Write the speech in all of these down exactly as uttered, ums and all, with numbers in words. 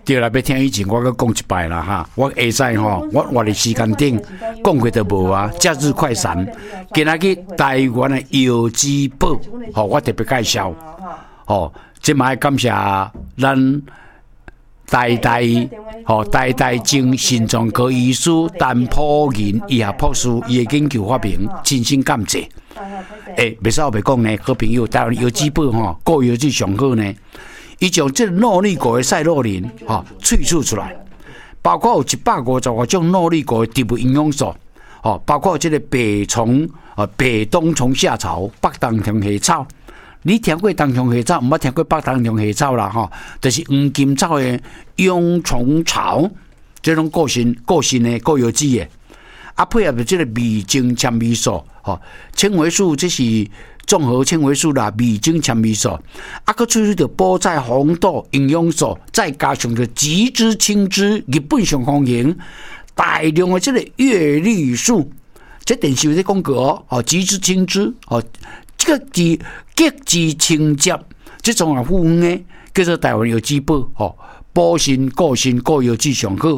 对啦，要听以前我搁讲一摆啦哈，我下载吼，我活伫时间顶讲过都无啊。假日快闪，今仔日台湾的药之宝，吼，我特别介绍，吼，即嘛要感谢咱台大吼台大精心脏科医师陈普仁医学博士伊的研究发明，真心感谢。诶，袂使我袂讲呢，好朋友，台湾药之宝吼，顾药剂上好呢。伊将这诺丽果的赛洛林哈萃取出来，包括有一百五十五种诺丽果的植物营养素，哦，包括这个北虫啊、北冬虫夏草、北冬虫夏草。你听过冬虫夏草，唔捌听过北冬虫夏草啦，哈，就是黄金草的蛹虫草，这种个性个性的固有剂的，啊，配合着这个味精纤维素，吼，纤维素这是。综合纤维素啦、味精纤维素，啊，佮萃取着菠菜红豆营养素，再加上着极之青汁，日本上风行大量的这个叶绿素，这电视有在广告哦，极之青汁哦，这个极极之清洁，这种啊富呢叫做台湾药之宝哦，补身固身固药剂上好。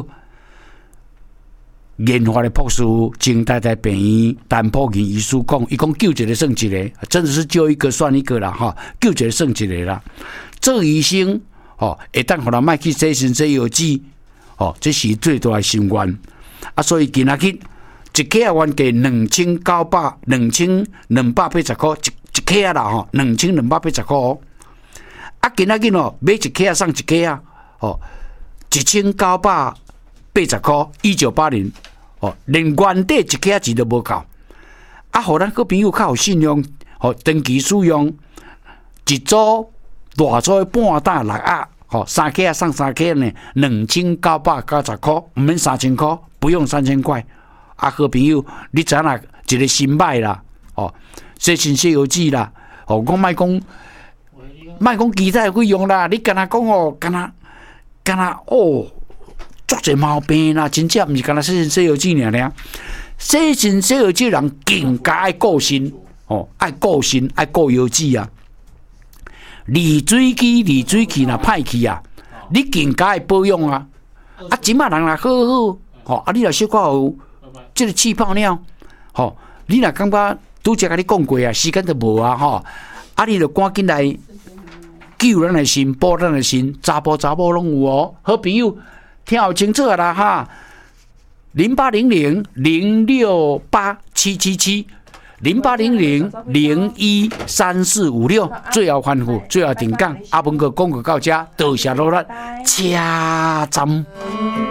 研发的博士经台大病院陈普仁医师讲，伊讲救一个算一个，真的是救一个算一个啦哈，救一个算一个啦。做医生哦，会当互人卖去洗身洗药剂哦，这是最大的心愿啊。所以今仔日一克啊原价两千九百两千两百八十块一一克啊啦吼，两千两百八十块哦。啊，今仔日哦买一克啊送一克啊哦，一千九百八十块，一九八零。哦，连原底一克钱都无够，啊，互咱个朋友较有信用，吼，长期使用，一组大组半打六盒，吼，三克送三克呢，两千九百九十块，唔免三千块，不用三千块。啊，好朋友，你知影一个新买啦，哦，洗身洗药剂啦，哦，我莫讲，莫讲其他的费用啦，你干那讲哦，干那干那哦。足侪毛病啦，真正毋是干那洗身洗药剂尔尔，洗身洗药剂人更加爱顾身哦，爱顾身爱顾药剂啊。离水机离水器若歹去啊，你更加爱保养啊。啊，即马人若好好，吼啊，你若小可有即个气泡尿，吼，你若感觉拄则甲你讲过啊，时间都无啊，吼，啊，你著赶紧来救咱的心，保咱的心，查甫查某拢有哦，好朋友。听好清楚啦哈，零八零零零六八七七七，零八零零零一三四五六，最后吩咐，最后定岗，阿文哥讲过到这，多谢罗咱，车站。